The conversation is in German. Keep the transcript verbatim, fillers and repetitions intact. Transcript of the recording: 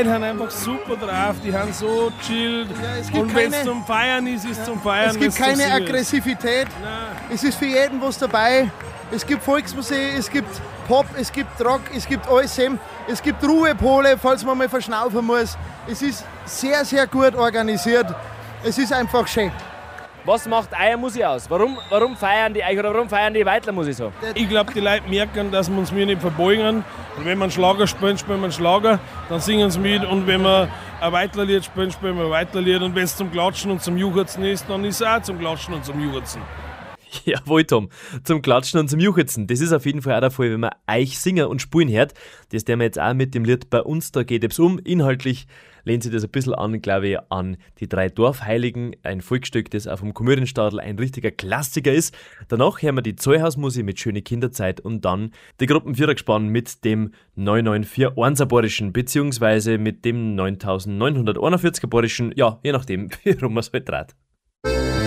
Leute haben einfach super drauf, die haben so chillt. Ja, und wenn es keine- zum Feiern ist, ist es zum Feiern. Es gibt wenn's zum keine Singen ist. Aggressivität. Nein. Es ist für jeden was dabei. Es gibt Volksmusik, es gibt Pop, es gibt Rock, es gibt alles. Es gibt Ruhepole, falls man mal verschnaufen muss. Es ist sehr, sehr gut organisiert. Es ist einfach schön. Was macht eure Musik aus? Warum, warum feiern die euch oder warum feiern die Weitler Musik so? Ich glaube, die Leute merken, dass wir uns mir nicht verbeugen. Und wenn wir einen Schlager spielen, spielen wir einen Schlager, dann singen sie mit. Und wenn wir ein Weitlerlied spielen, spielen wir ein Weitlerlied. Und wenn es zum Klatschen und zum Juchzen ist, dann ist es auch zum Klatschen und zum Juchzen. Jawohl, Tom. Zum Klatschen und zum Juchzen. Das ist auf jeden Fall auch der Fall, wenn man euch singen und spielen hört. Das tun wir jetzt auch mit dem Lied Bei uns, da geht es um. Inhaltlich lehnt sich das ein bisschen an, glaube ich, an die drei Dorfheiligen. Ein Volksstück, das auf dem Komödienstadl ein richtiger Klassiker ist. Danach hören wir die Zollhausmusik mit Schöne Kinderzeit und dann die Gruppenvierergespann mit dem neun neun vier eins Borischen, beziehungsweise mit dem neuntausendneunhunderteinundvierzig Borischen, ja, je nachdem, wie rum man es halt dreht.